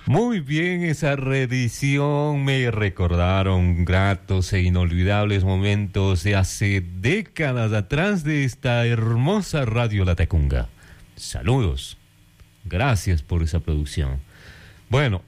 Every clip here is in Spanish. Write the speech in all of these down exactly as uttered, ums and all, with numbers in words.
Muy bien, esa reedición me recordaron gratos e inolvidables momentos de hace décadas atrás de esta hermosa Radio Latacunga. Saludos. Gracias por esa producción. Bueno,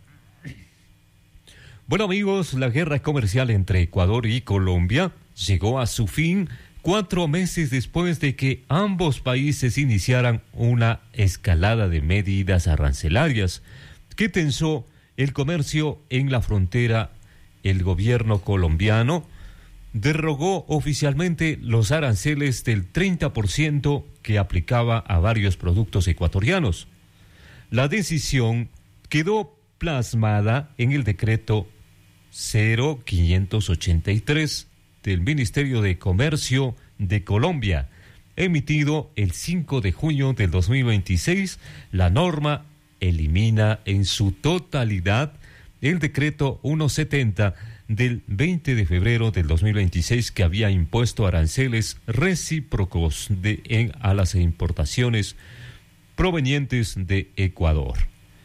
bueno amigos, la guerra comercial entre Ecuador y Colombia llegó a su fin cuatro meses después de que ambos países iniciaran una escalada de medidas arancelarias que tensó el comercio en la frontera. El gobierno colombiano derogó oficialmente los aranceles del treinta por ciento que aplicaba a varios productos ecuatorianos. La decisión quedó plasmada en el decreto cero quinientos ochenta y tres del Ministerio de Comercio de Colombia, emitido el cinco de junio del dos mil veintiséis. La norma elimina en su totalidad el decreto ciento setenta del veinte de febrero del dos mil veintiséis que había impuesto aranceles recíprocos de, en, a las importaciones provenientes de Ecuador.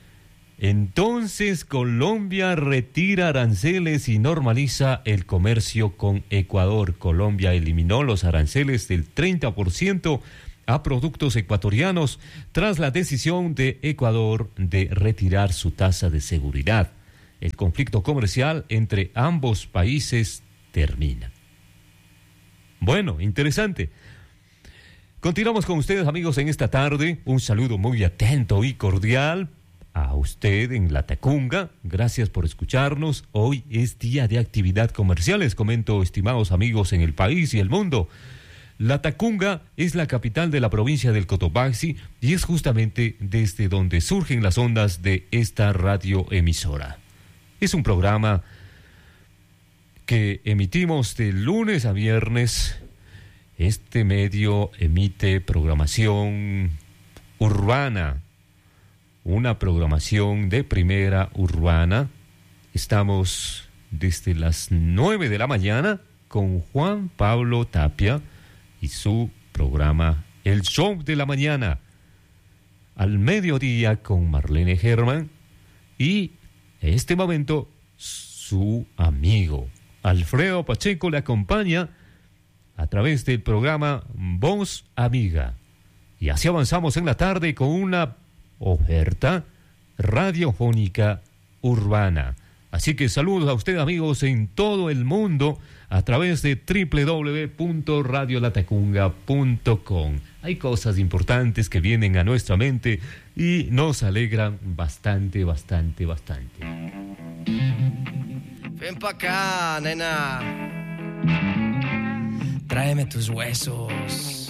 Entonces Colombia retira aranceles y normaliza el comercio con Ecuador. Colombia eliminó los aranceles del treinta por ciento a productos ecuatorianos tras la decisión de Ecuador de retirar su tasa de seguridad. El conflicto comercial entre ambos países termina. Bueno, interesante. Continuamos con ustedes, amigos, en esta tarde. Un saludo muy atento y cordial a usted en Latacunga. Gracias por escucharnos. Hoy es día de actividad comercial. Les comento, estimados amigos en el país y el mundo. Latacunga es la capital de la provincia del Cotopaxi y es justamente desde donde surgen las ondas de esta radioemisora. Es un programa que emitimos de lunes a viernes. Este medio emite programación urbana, una programación de primera urbana. Estamos desde las nueve de la mañana con Juan Pablo Tapia y su programa El Show de la Mañana. Al mediodía con Marlene Germán y en este momento su amigo Alfredo Pacheco le acompaña a través del programa Voz Amiga. Y así avanzamos en la tarde con una oferta radiofónica urbana. Así que saludos a ustedes, amigos, en todo el mundo a través de doble u doble u doble u punto radio latacunga punto com. Hay cosas importantes que vienen a nuestra mente y nos alegran bastante, bastante, bastante. Ven pa' acá, nena. Tráeme tus huesos.